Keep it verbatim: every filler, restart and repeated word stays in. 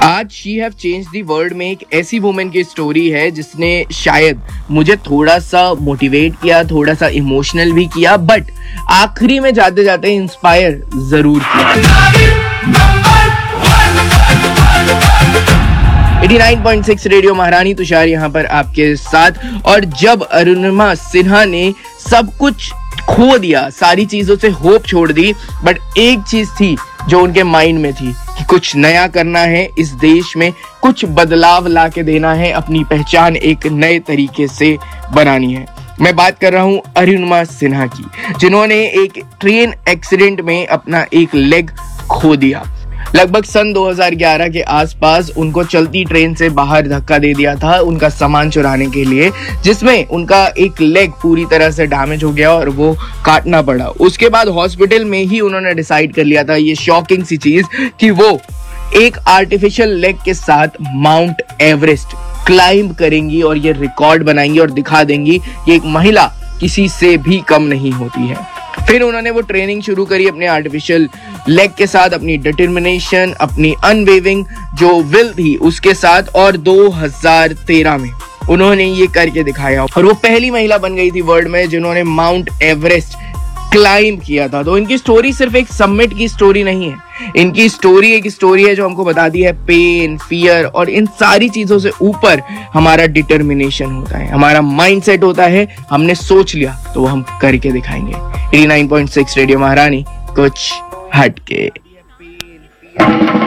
आज she have change the world में एक ऐसी वुमेन की स्टोरी है जिसने शायद मुझे थोड़ा सा मोटिवेट किया, थोड़ा सा इमोशनल भी किया, बट आखिरी में जाते जाते इंस्पायर जरूर किया। नवासी पॉइंट छह रेडियो महारानी तुषार यहाँ पर आपके साथ। और जब अरुणिमा सिन्हा ने सब कुछ खो दिया, सारी चीजों से होप छोड़ दी, बट एक चीज थी जो उनके माइंड में थी कि कुछ नया करना है, इस देश में कुछ बदलाव ला के देना है, अपनी पहचान एक नए तरीके से बनानी है। मैं बात कर रहा हूं अरुणिमा सिन्हा की, जिन्होंने एक ट्रेन एक्सीडेंट में अपना एक लेग खो दिया। लगभग सन दो हज़ार ग्यारह के आसपास उनको चलती ट्रेन से बाहर धक्का दे दिया था उनका सामान चुराने के लिए, जिसमें उनका एक लेग पूरी तरह से डैमेज हो गया और वो काटना पड़ा। उसके बाद हॉस्पिटल में ही उन्होंने डिसाइड कर लिया था, ये शॉकिंग सी चीज, कि वो एक आर्टिफिशियल लेग के साथ माउंट एवरेस्ट क्लाइंब करेंगी और ये रिकॉर्ड बनाएंगी और दिखा देंगी कि एक महिला किसी से भी कम नहीं होती है। फिर उन्होंने वो ट्रेनिंग शुरू करी अपने आर्टिफिशियल लेग के साथ, अपनी डिटर्मिनेशन, अपनी अनवेविंग जो विल थी उसके साथ, और दो हज़ार तेरह में उन्होंने ये करके दिखाया और वो पहली महिला बन गई थी वर्ल्ड में जिन्होंने माउंट एवरेस्ट क्लाइंब किया था। तो इनकी स्टोरी सिर्फ एक समिट की स्टोरी नहीं है, इनकी स्टोरी एक स्टोरी है जो हमको बताती है पेन, फियर और इन सारी चीजों से ऊपर हमारा डिटर्मिनेशन होता है, हमारा माइंडसेट होता है। हमने सोच लिया तो वो हम करके दिखाएंगे। नवासी पॉइंट छह रेडियो महारानी, कुछ हटके।